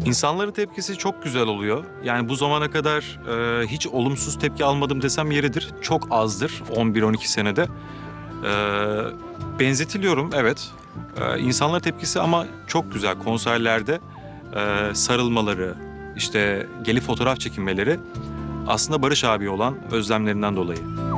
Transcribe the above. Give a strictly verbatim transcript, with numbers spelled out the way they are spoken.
İnsanların tepkisi çok güzel oluyor. Yani bu zamana kadar e, hiç olumsuz tepki almadım desem yeridir. Çok azdır on bir on iki senede. E, benzetiliyorum evet. E, insanların tepkisi ama çok güzel. Konserlerde e, sarılmaları, işte gelip fotoğraf çekinmeleri aslında Barış abi olan özlemlerinden dolayı.